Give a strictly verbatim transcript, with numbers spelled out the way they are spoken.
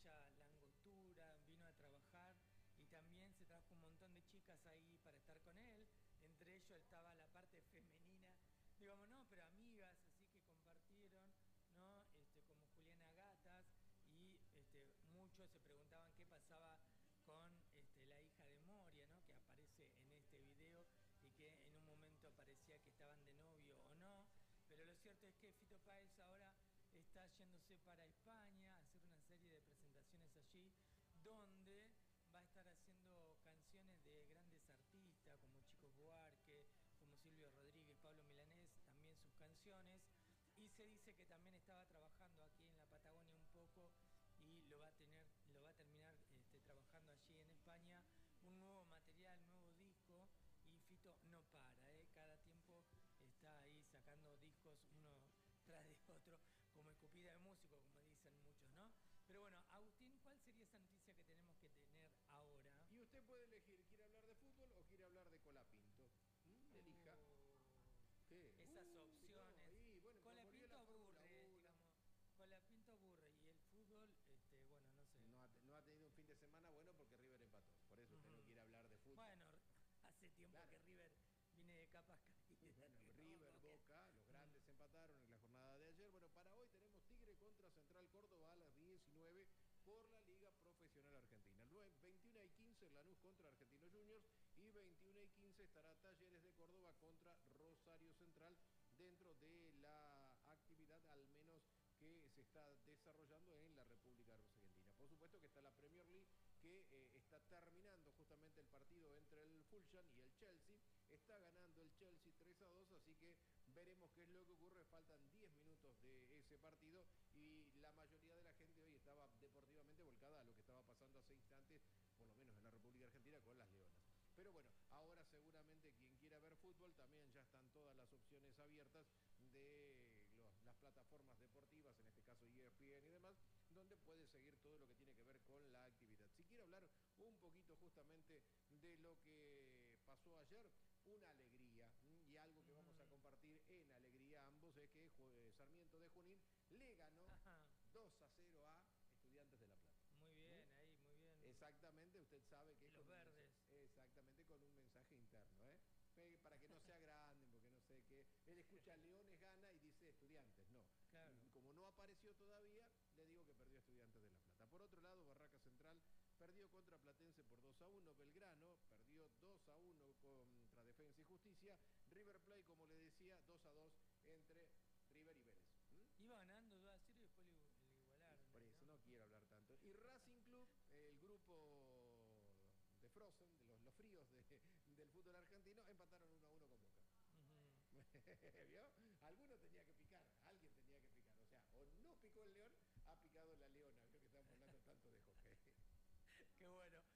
mucha langostura, vino a trabajar y también se trajo un montón de chicas ahí para estar con él. Entre ellos estaba la parte femenina, digamos, no, pero amigas, así que compartieron, ¿no? Este, como Juliana Gatas, y este, muchos se preguntaban qué pasaba con este, la hija de Moria, ¿no? Que aparece en este video y que en un momento parecía que estaban de novio o no, pero lo cierto es que Fito Páez ahora está yéndose para España a hacer una serie de presentaciones allí, donde va a estar haciendo canciones de grandes artistas como Chico Buarque, como Silvio Rodríguez, Pablo Milanés, también sus canciones, y se dice que también estaba trabajando aquí en la Patagonia un poco y lo va a tener, lo va a terminar este, trabajando allí en España, un nuevo material, nuevo disco, y Fito no para, ¿eh? Cada tiempo está ahí sacando discos uno tras de otro, como escupida de músico, como dicen muchos, ¿no? Pero bueno, Agustín, ¿cuál sería esa noticia que tenemos que tener ahora? Y usted puede elegir, ¿quiere hablar de fútbol o quiere hablar de Colapinto? ¿Mm? Elija. Uh, ¿Qué? esas Uy, no, opciones. y bueno, pues volvió Colapinto la Fórmula aburre, uno. digamos. Colapinto aburre y el fútbol, este, bueno, no sé. No ha, no ha tenido un fin de semana bueno porque River empató. Por eso usted no Ujú. quiere hablar de fútbol. Bueno, hace tiempo Claro. que River viene de capas caídas, Bueno, River, digamos que... Boca, los grandes Mm. empataron en la jornada de ayer. Bueno, para hoy tenemos Tigre contra Central Córdoba a las diecinueve por la Liga Profesional Argentina. Luego, veintiuna y quince, Lanús contra Argentinos Juniors y veintiuna y quince estará Talleres de Córdoba contra Rosario Central dentro de la actividad al menos que se está desarrollando en la República Argentina. Por supuesto que está la Premier League que eh, está terminando justamente el partido entre el Fulham y el Chelsea. Está ganando el Chelsea tres a dos, así que veremos qué es lo que ocurre. Faltan diez minutos de ese partido y la mayoría de la gente hoy estaba deportivamente volcada a lo que estaba pasando hace instantes, por lo menos en la República Argentina, con las Leonas. Pero bueno, ahora seguramente quien quiera ver fútbol, también ya están todas las opciones abiertas de los, las plataformas deportivas, en este caso E S P N y demás, donde puede seguir todo lo que tiene que ver con la actividad. Si quiero hablar un poquito justamente de lo que pasó ayer, una alegría y algo que vamos a Mm. compartir en alegría ambos es que Sarmiento de Junín le ganó Ajá. dos a cero a Estudiantes de La Plata. Muy ¿Mm? bien, ahí, muy bien. Exactamente, usted sabe que Y es los con un mensaje, verdes. exactamente con un mensaje interno, ¿eh? Para que no sea grande, porque no sé qué. Él escucha Leones gana y dice Estudiantes, no. Claro. Como no apareció todavía, le digo que perdió Estudiantes de La Plata. Por otro lado, Barraca Central perdió contra Platense por dos a uno, Belgrano perdió dos a uno contra Defensa y Justicia, River Plate, como le decía, dos a dos entre River y Vélez. ¿Mm? Iba ganando dos a cero y después le, le Y igualaron, por eso ¿no? no quiero hablar tanto. Y Racing Club, el grupo de Frozen, de los, los fríos de, del fútbol argentino, empataron uno a uno con Boca. Ujú. ¿Vio? Alguno tenía que picar, alguien tenía que picar. O sea, o no picó el león, ha picado la leona. Creo que estamos hablando tanto de hockey. Qué bueno.